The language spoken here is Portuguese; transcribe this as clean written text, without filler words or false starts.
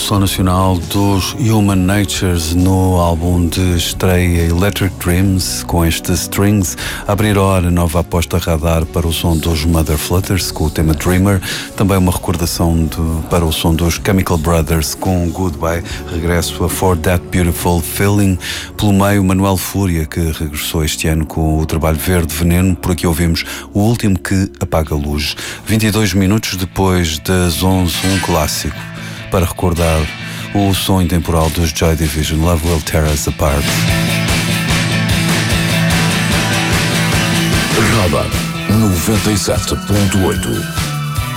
som nacional dos Human Natures no álbum de estreia Electric Dreams, com este Strings, a abrir a hora, nova aposta radar para o som dos Mother Flutters com o tema Dreamer, também uma recordação para o som dos Chemical Brothers com Goodbye, regresso a For That Beautiful Feeling, pelo meio Manuel Fúria, que regressou este ano com o trabalho Verde Veneno. Por aqui ouvimos O Último que Apaga a Luz. 22 minutos depois das 11, um clássico para recordar o som intemporal dos Joy Division, Love Will Tear Us Apart. Radar 97.8.